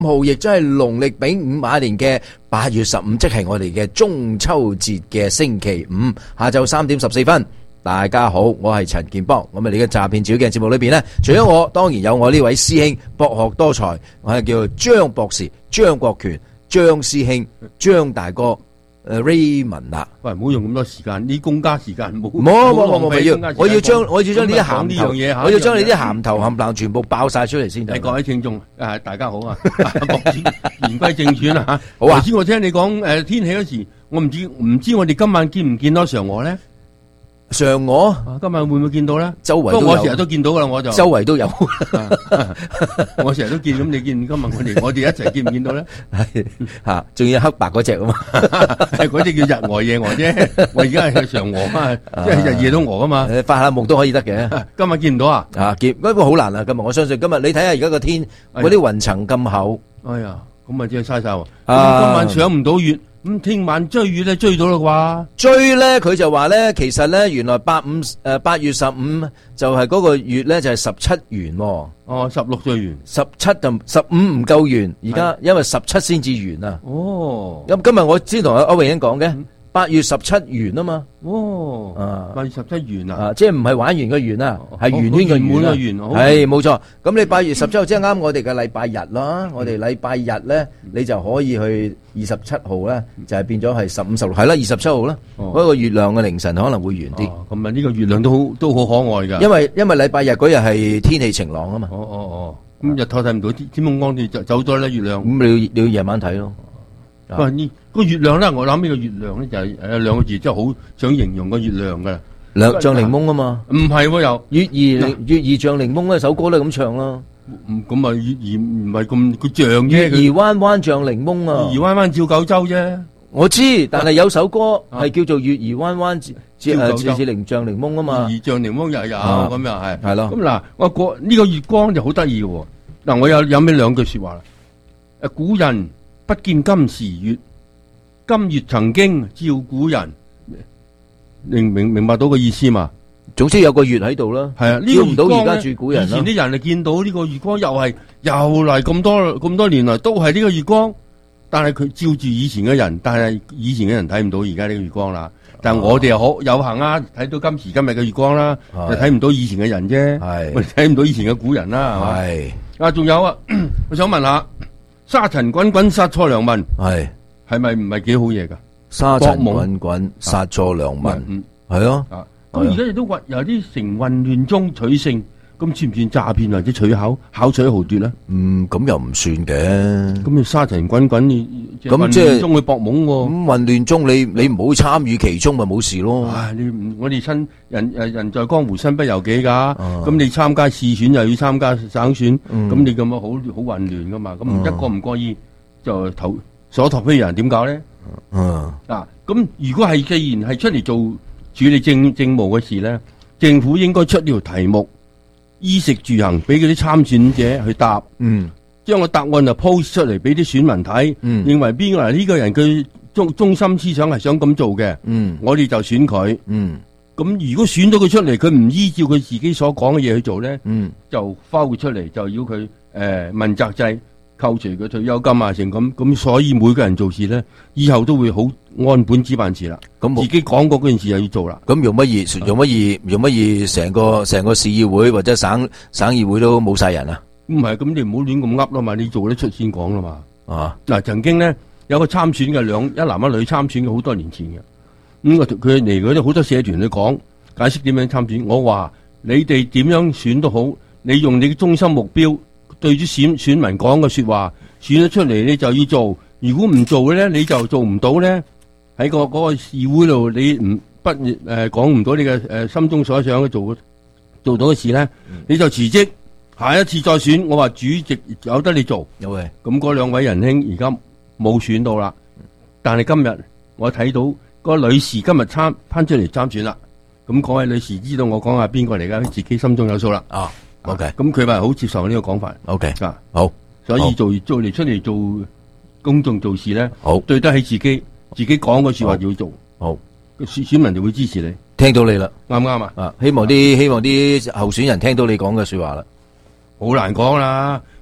號，亦即係農曆丙午馬年嘅8月15，即係我哋嘅中秋節嘅星期五下晝3點14分。大家好，我係陳健邦。咁啊，你嘅詐騙照鏡節目裏邊呢，除咗我，當然有我呢位師兄，博學多才，我係叫做張博士、張國權、張師兄、張大哥。Raymond 啦， 喂，唔好用咁多時間，啲公家時間冇， 我要將呢啲鹹頭，我要將你啲鹹頭冚唪唥全部爆晒出嚟先。 各位聽眾，大家好啊，言歸正傳啊， 好啊。 頭先我聽你講天氣嗰時，我唔知我哋今晚見唔見到嫦娥咧？ 嫦娥今晚會唔會見到咧？ 周圍都有， 我成日都見到噶啦，我就周圍都有， 我成日都見。咁你見今日我哋一齊見唔見到咧？ 係吓，仲要黑白嗰隻啊嘛， 係嗰隻叫日娥夜娥啫。我而家係嫦娥嘛，即係日夜都娥啊嘛。 發下夢都可以得嘅。 今日見唔到啊？ 見，不過好難啊。今日我相信今日你睇下而家個天，嗰啲雲層咁厚。 哎呀，咁啊真係嘥晒喎。今晚上唔到月。咁聽晚追月咧追到啦啩？追咧佢就話咧，其實咧原來8月15就係嗰個月咧就係17圓。 哦，16就圓 ，17就15唔夠圓，而家因為17先至圓啊。 哦， 咁今日我先同阿歐榮英講嘅，8月17圓啊嘛。 哦，8月17圓啊， 即係唔係玩完個圓啊，係圓圈個圓啊，係冇錯。咁你8月17即係啱我哋嘅禮拜日啦。我哋禮拜日咧，你就可以去27號咧，就係變咗係15、16，係啦，27號啦。嗰個月亮嘅凌晨可能會圓啲。 咁啊，呢個月亮都好可愛噶。因為禮拜日嗰日係天氣晴朗啊嘛。 咁日頭睇唔到，天空光就走咗咧，月亮。 咁你要夜晚睇咯。 不過呢個月亮咧，我諗呢個月亮咧就係兩個字，真係好想形容個月亮噶。 像檸檬啊嘛。唔係喎，又月兒像檸檬嗰首歌都咁唱啦。 咁啊，月兒唔係咁佢像啫。 月兒彎彎像檸檬啊。 月兒彎彎照九州啫。我知， 但係有首歌係叫做月兒彎彎似像檸檬啊嘛。 月兒像檸檬又有咁又係。係咯。咁嗱，我過呢個月光就好得意嘅。嗱，我有咩兩句說話啦？古人不見今時月，今月曾經照古人。明白到個意思嘛？ 總之有個月喺度啦。係啊，呢個月光而家住古人啦。以前啲人就見到呢個月光，又嚟咁多年來都係呢個月光，但係佢照住以前嘅人，但係以前嘅人睇唔到而家呢個月光啦。但係我哋又好有幸啊，睇到今時今日嘅月光啦，就睇唔到以前嘅人啫。係我哋睇唔到以前嘅古人啦，係嘛？係啊，仲有啊，我想問下，沙塵滾滾殺錯良民，係咪唔係幾好嘢噶？ 沙塵滾滾殺錯良民，係咯。 咁而家亦都有啲成混亂中取勝，咁算唔算詐騙或者巧取豪奪咧？ 咁又唔算嘅。 咁你沙塵滾滾， 咁即係中去搏懵喎。 咁混亂中你唔好參與其中咪冇事咯。 我哋親人在江湖身不由己噶。咁你參加市選又要參加省選，咁你咁樣好混亂噶嘛？咁一個唔覺意就所託非人，點搞咧？咁如果係既然係出嚟做處理政務嘅事咧，政府應該出呢條題目，衣食住行俾嗰啲參選者去答，將個答案就 post 出嚟俾啲選民睇，認為邊個呢個人佢中心思想係想咁做嘅，我哋就選佢。咁如果選咗佢出嚟，佢唔依照佢自己所講嘅嘢去做咧，就拋佢出嚟，就要佢問責制。扣除佢退休金啊，成咁，所以每個人做事咧，以後都會好按本子辦事啦。咁自己講過嗰件事就要做啦。 咁用乜嘢？成個市議會或者省議會都冇晒人啊？ 唔係，咁你唔好亂咁噏啦嘛，你做得出先講啦嘛。嗱，曾經咧有個參選嘅一男一女參選嘅好多年前嘅，咁佢嚟嗰啲好多社團去講解釋點樣參選。我話你哋點樣選都好，你用你嘅中心目標。對住選民講嘅說話，選咗出嚟你就要做。如果唔做嘅咧，你就做唔到咧。喺嗰個議會度，你講唔到你嘅心中所想嘅做到嘅事咧，你就辭職。下一次再選，我話主席有得你做。有嘅。咁嗰兩位仁兄而家冇選到啦，但係今日我睇到個女士今日攀出嚟參選啦。咁嗰位女士知道我講係邊個嚟㗎？自己心中有數啦。OK， 咁佢咪好接受呢個講法。OK， 好，所以出嚟做公眾做事咧，好對得起自己講嘅說話就要做。好，選民就會支持你，聽到你啦，啱唔啱啊？希望啲候選人聽到你講嘅說話啦。好難講啦，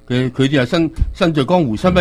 佢哋係身在江湖身不